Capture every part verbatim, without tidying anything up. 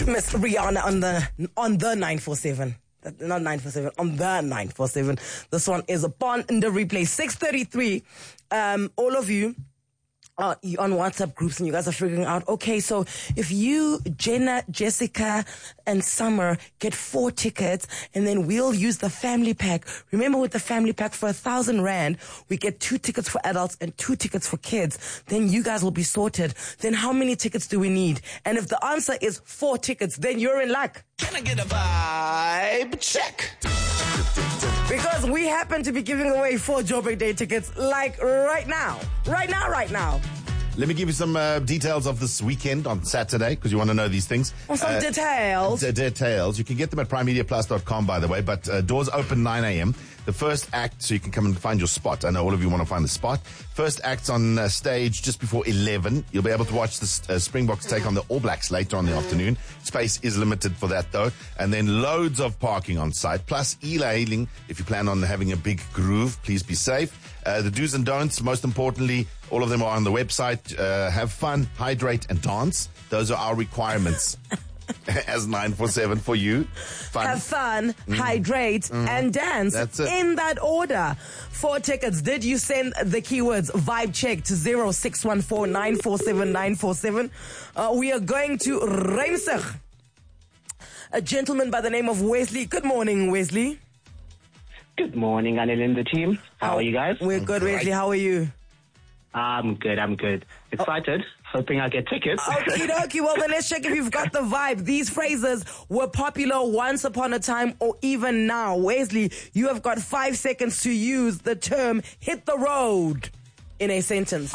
Miss Rihanna on the on the nine four seven. Not nine four seven, on the nine four seven. This one is upon in the replay. six thirty-three. Um, all of you are on WhatsApp groups and you guys are figuring out, okay, so if you, Jenna, Jessica, and Summer get four tickets and then we'll use the family pack. Remember, with the family pack, for a thousand rand, we get two tickets for adults and two tickets for kids. Then you guys will be sorted. Then how many tickets do we need? And if the answer is four tickets, then you're in luck. Can I get a vibe check? Because we happen to be giving away four Joburg Day tickets, like right now. Right now, right now. Let me give you some uh, details of this weekend on Saturday, because you want to know these things. Or some uh, details. D- details. You can get them at prime media plus dot com, by the way, but uh, doors open nine a.m. The first act, so you can come and find your spot. I know all of you want to find the spot. First act's on uh, stage just before eleven. You'll be able to watch the uh, Springboks take on the All Blacks later on in the afternoon. Space is limited for that, though. And then loads of parking on site, plus e-hailing. If you plan on having a big groove, please be safe. Uh, the do's and don'ts, most importantly, all of them are on the website. Uh, have fun, hydrate, and dance. Those are our requirements. As nine four seven for you. Fun. Have fun, mm. hydrate, mm. and dance. That's it. In that order. Four tickets. Did you send the keywords vibe check to zero six one four nine four seven nine four seven? Uh, we are going to Reimsig. A gentleman by the name of Wesley. Good morning, Wesley. Good morning, Anil and the team. How are you guys? We're good, Right. Wesley. How are you? I'm good, I'm good. Excited. Hoping I get tickets. Okie dokie. Well, then let's check if you've got the vibe. These phrases were popular once upon a time or even now. Wesley, you have got five seconds to use the term hit the road in a sentence.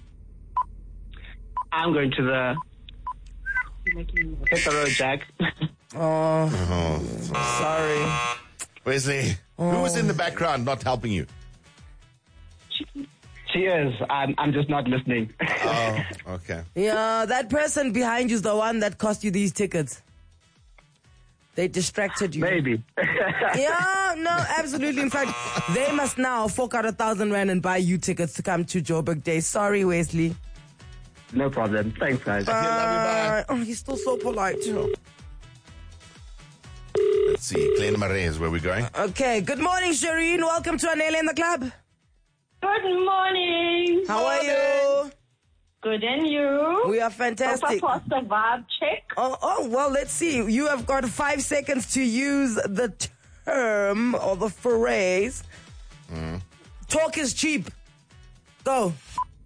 I'm going to the... Hit the road, Jack. Oh, Oh, sorry. Wesley, Oh. who was in the background not helping you? Cheers. I'm, I'm just not listening. Oh, okay. Yeah, that person behind you is the one that cost you these tickets. They distracted you. Maybe. Yeah, no, absolutely. In fact, they must now fork out a thousand rand and buy you tickets to come to Joburg Day. Sorry, Wesley. No problem. Thanks, guys. Okay, love you, bye. Oh, he's still so polite. Let's see. Glen Marais is where we're going. Okay, good morning, Shireen. Welcome to Anele in the Club. Good morning. How are you? Good, and you? We are Hope I fantastic. passed the vibe check. Oh, oh, well, let's see. You have got five seconds to use the term or the phrase. Mm. Talk is cheap. Go.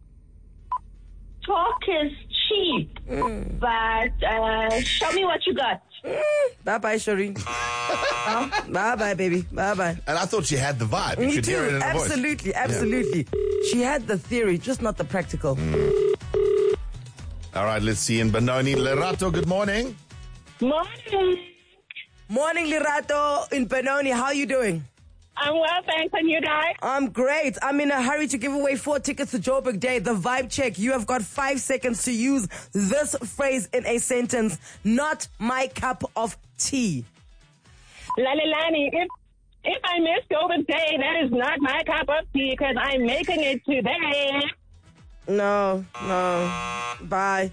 Talk is cheap, Mm. but uh, show me what you got. Mm. Bye-bye, Shireen. Bye-bye, baby. Bye-bye. And I thought she had the vibe. You Me could hear it too. in her voice. Absolutely, absolutely. She had the theory, just not the practical. Mm. All right, let's see. In Benoni, Lerato, good morning. Morning. Morning, Lirato in Benoni. How are you doing? I'm well, thanks, and you guys? I'm great. I'm in a hurry to give away four tickets to Joburg Day. The vibe check. You have got five seconds to use this phrase in a sentence. Not my cup of tea. Lalilani, if, if I miss Joburg Day, that is not my cup of tea because I'm making it today. No, no. Bye.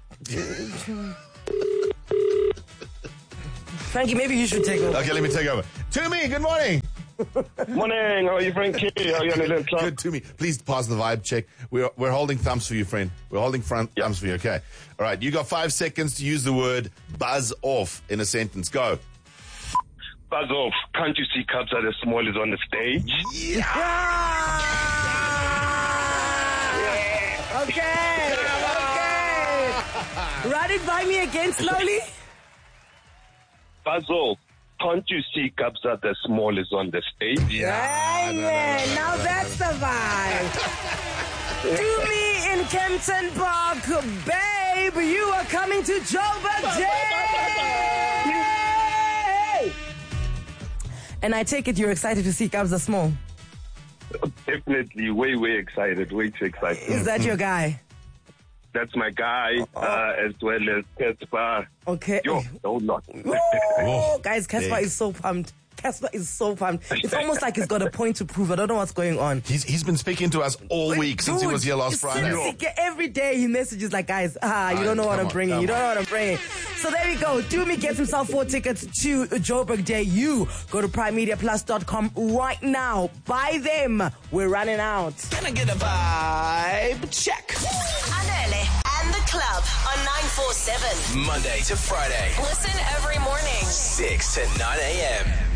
Frankie, maybe you should take over. Okay, let me take over. To me, good morning. Morning, how are you, Frankie? How are you on the little club? Good to me. Please pass the vibe check. We're, we're holding thumbs for you, friend. We're holding front Yep. thumbs for you, okay? All right, you got five seconds to use the word buzz off in a sentence. Go. Buzz off. Can't you see Kabza the Small is on the stage? Okay, okay. Run it by me again slowly. Buzz off. Can't you see Kabza the Small is on the stage? Yeah, yeah. Now that's the vibe. Do me in Kempton Park, babe. You are coming to Joburg Day. And I take it you're excited to see Kabza Small. Definitely way, way excited. Way too excited. Is that your guy? That's my guy, uh, as well as Casper. Okay. Yo, no, not. Oh, guys, Casper Big. is so pumped. Casper is so pumped. It's almost like he's got a point to prove. I don't know what's going on. He's he's been speaking to us all week since he Dude, was here last Friday. seriously, every day he messages like, guys, ah, you Ah, don't know what come I'm on, bringing. come You don't on. know what I'm bringing. So there we go. Doomy gets himself four tickets to Joburg Day. You go to prime media plus dot com right now. Buy them. We're running out. Can I get a vibe check? Anele and the club on nine four seven. Monday to Friday, Listen every morning. six to nine a.m.